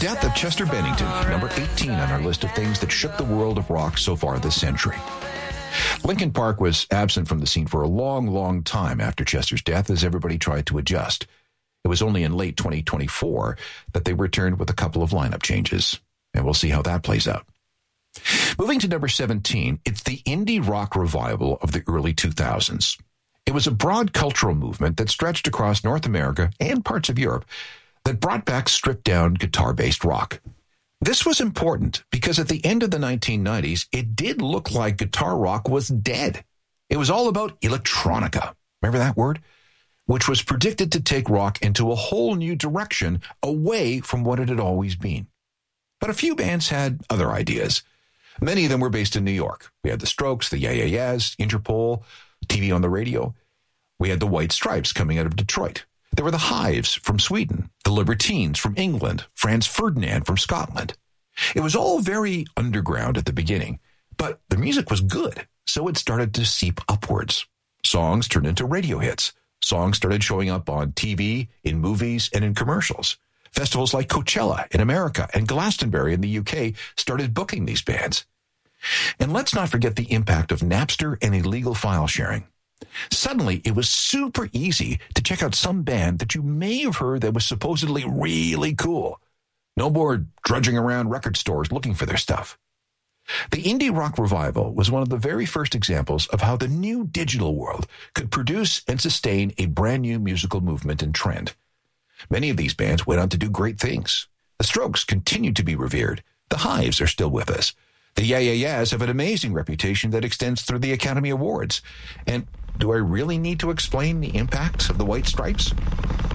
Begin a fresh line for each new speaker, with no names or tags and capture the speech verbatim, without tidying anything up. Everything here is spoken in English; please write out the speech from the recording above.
death of Chester Bennington, number eighteen on our list of things that shook the world of rock so far this century. Linkin Park was absent from the scene for a long, long time after Chester's death as everybody tried to adjust. It was only in late twenty twenty-four that they returned with a couple of lineup changes, and we'll see how that plays out. Moving to number seventeen, it's the indie rock revival of the early two thousands. It was a broad cultural movement that stretched across North America and parts of Europe that brought back stripped-down guitar-based rock. This was important because at the end of the nineteen nineties, it did look like guitar rock was dead. It was all about electronica. Remember that word? Which was predicted to take rock into a whole new direction away from what it had always been. But a few bands had other ideas. Many of them were based in New York. We had the Strokes, the Yeah Yeah Yeahs, Interpol, T V on the radio. We had the White Stripes coming out of Detroit. There were the Hives from Sweden, the Libertines from England, Franz Ferdinand from Scotland. It was all very underground at the beginning, but the music was good, so it started to seep upwards. Songs turned into radio hits. Songs started showing up on T V, in movies, and in commercials. Festivals like Coachella in America and Glastonbury in the U K started booking these bands. And let's not forget the impact of Napster and illegal file sharing. Suddenly, it was super easy to check out some band that you may have heard that was supposedly really cool. No more drudging around record stores looking for their stuff. The indie rock revival was one of the very first examples of how the new digital world could produce and sustain a brand new musical movement and trend. Many of these bands went on to do great things. The Strokes continue to be revered. The Hives are still with us. The Yeah Yeah Yeahs have an amazing reputation that extends through the Academy Awards. And do I really need to explain the impact of the White Stripes?